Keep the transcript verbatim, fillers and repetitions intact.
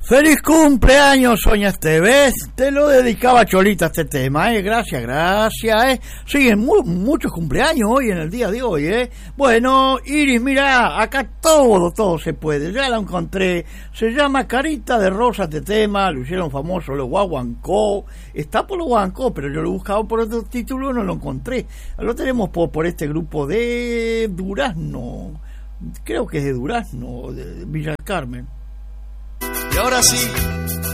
Feliz cumpleaños, Soña Esteves. Te lo dedicaba Cholita este tema, eh. Gracias, gracias, eh. Siguen mu- muchos cumpleaños hoy en el día de hoy, eh. Bueno, Iris, mira, acá todo, todo se puede. Ya la encontré. Se llama Carita de Rosa este tema. Lo hicieron famoso los Guaguancó. Está por los Guaguancó, pero yo lo buscaba por otro título y no lo encontré. Lo tenemos por, por este grupo de Durazno. Creo que es de Durazno, de Villa del Carmen. Y ahora sí,